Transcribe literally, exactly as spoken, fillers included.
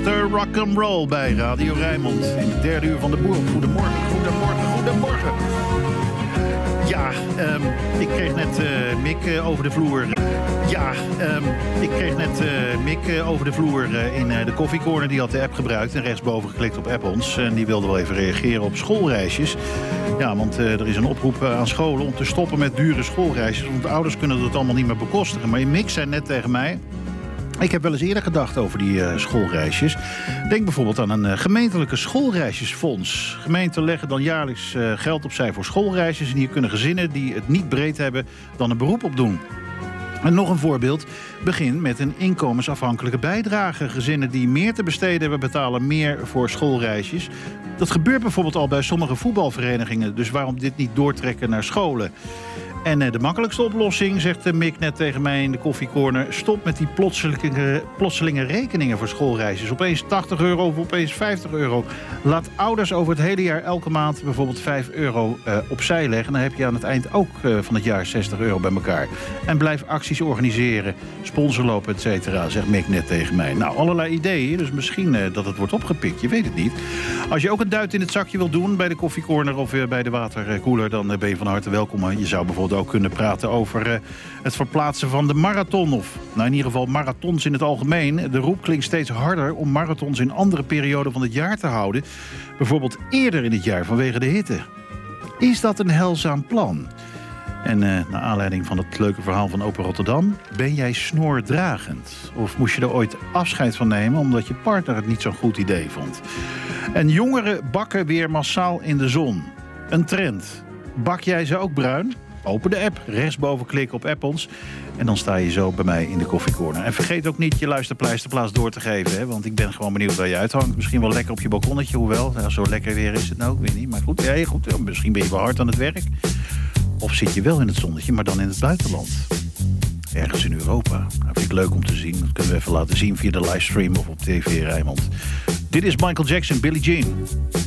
mister Rock'n'Roll bij Radio Rijnmond. In het derde uur van de boer. Goedemorgen, goedemorgen, goedemorgen. Ja, um, ik kreeg net uh, Mick uh, over de vloer. Ja, um, ik kreeg net uh, Mick uh, over de vloer uh, in uh, de koffiecorner. Die had de app gebruikt en rechtsboven geklikt op App ons. En die wilde wel even reageren op schoolreisjes. Ja, want uh, er is een oproep uh, aan scholen om te stoppen met dure schoolreisjes. Want de ouders kunnen dat allemaal niet meer bekostigen. Maar Mick zei net tegen mij... Ik heb wel eens eerder gedacht over die uh, schoolreisjes. Denk bijvoorbeeld aan een uh, gemeentelijke schoolreisjesfonds. Gemeenten leggen dan jaarlijks uh, geld opzij voor schoolreisjes. En hier kunnen gezinnen die het niet breed hebben dan een beroep op doen. En nog een voorbeeld. Begin met een inkomensafhankelijke bijdrage. Gezinnen die meer te besteden hebben betalen meer voor schoolreisjes. Dat gebeurt bijvoorbeeld al bij sommige voetbalverenigingen. Dus waarom dit niet doortrekken naar scholen? En de makkelijkste oplossing, zegt Mick net tegen mij in de koffiecorner... stop met die plotselinge, plotselinge rekeningen voor schoolreisjes. Opeens tachtig euro of opeens vijftig euro. Laat ouders over het hele jaar elke maand bijvoorbeeld vijf euro uh, opzij leggen. Dan heb je aan het eind ook uh, van het jaar zestig euro bij elkaar. En blijf acties organiseren, sponsorlopen, et cetera, zegt Mick net tegen mij. Nou, allerlei ideeën, dus misschien uh, dat het wordt opgepikt, je weet het niet. Als je ook een duit in het zakje wilt doen bij de koffiecorner of uh, bij de waterkoeler... dan uh, ben je van harte welkom. Je zou bijvoorbeeld ook kunnen praten over uh, het verplaatsen van de marathon. Of nou, in ieder geval marathons in het algemeen. De roep klinkt steeds harder om marathons in andere perioden van het jaar te houden. Bijvoorbeeld eerder in het jaar vanwege de hitte. Is dat een heilzaam plan? En uh, naar aanleiding van het leuke verhaal van Open Rotterdam... ben jij snoordragend? Of moest je er ooit afscheid van nemen... omdat je partner het niet zo'n goed idee vond? En jongeren bakken weer massaal in de zon. Een trend. Bak jij ze ook bruin? Open de app, rechtsboven klikken op App ons... en dan sta je zo bij mij in de koffiecorner. En vergeet ook niet je luisterpleisterplaats door te geven... Hè, want ik ben gewoon benieuwd waar je uithangt. Misschien wel lekker op je balkonnetje, hoewel... Nou, zo lekker weer is het nou, ik weet niet. Maar goed, ja, goed, misschien ben je wel hard aan het werk. Of zit je wel in het zonnetje, maar dan in het buitenland. Ergens in Europa. Nou, vind ik leuk om te zien. Dat kunnen we even laten zien via de livestream of op T V Rijnmond. Dit is Michael Jackson, Billie Jean.